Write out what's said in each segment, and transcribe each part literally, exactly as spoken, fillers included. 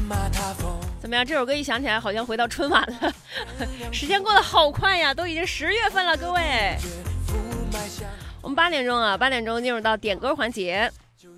怎么样？这首歌一想起来，好像回到春晚了。时间过得好快呀，都已经十月份了，各位。我们八点钟啊，八点钟进入到点歌环节。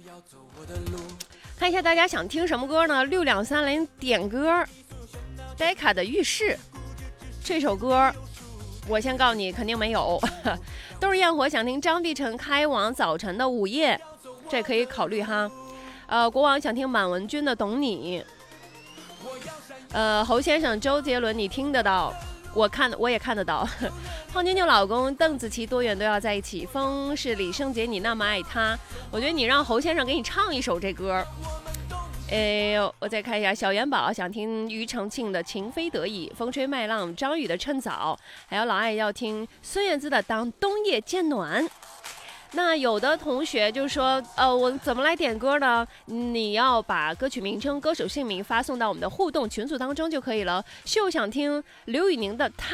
看一下大家想听什么歌呢？六两三零点歌 ，Decca 的《浴室》这首歌，我先告诉你，肯定没有。都是焰火想听张碧晨开往早晨的午夜，这可以考虑哈。呃，国王想听满文军的《懂你》。呃，侯先生周杰伦，你听得到？我看我也看得到。胖妞妞老公邓紫棋多远都要在一起。风是李圣杰，你那么爱他。我觉得你让侯先生给你唱一首这歌。哎，我再看一下，小元宝想听庾澄庆的《情非得已》，风吹麦浪，张宇的《趁早》，还有老爱要听孙燕姿的《当冬夜渐暖》。那有的同学就说，呃，我怎么来点歌呢？你要把歌曲名称、歌手姓名发送到我们的互动群组当中就可以了。秀想听刘宇宁的《他》。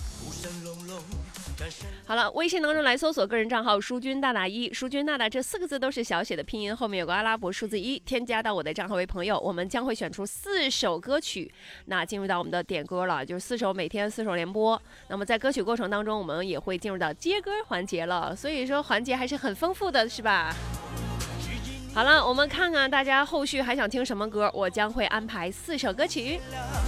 好了，微信当中来搜索个人账号淑君大大一，淑君大大这四个字都是小写的拼音，后面有个阿拉伯数字一，添加到我的账号为朋友，我们将会选出四首歌曲，那进入到我们的点歌了，就是四首，每天四首连播。那么在歌曲过程当中，我们也会进入到接歌环节了，所以说环节还是很丰富的，是吧？好了，我们看看大家后续还想听什么歌，我将会安排四首歌曲。